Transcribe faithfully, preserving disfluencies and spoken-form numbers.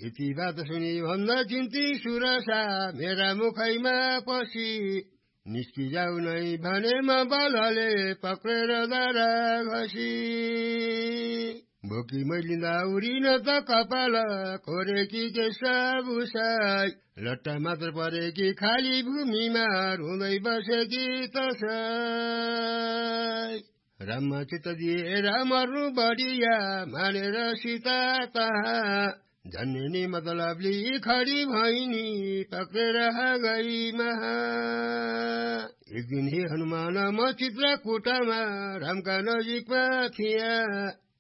यति बात सुनि भन्दा चिन्ती सुरसा मेरा मुखैमा पसी निस्किजाऊ नै भनेमा बलले पक्रेर दारा घसी बोकी मैलिँदा उरिन त कपाल कोरेकी केसा भुसाई लट्टा मात्र परेकी खाली भूमिमा रुँदै बसेकी तसाई राममा चित्त दिएर मर्नु बढिया मानेर सीता तहाँ झन्ने मतलबली खडी भैनी पक्रेर गई महा एक दिन हे हनुमान म चित्रकूटमा रामका नजिकमा थिया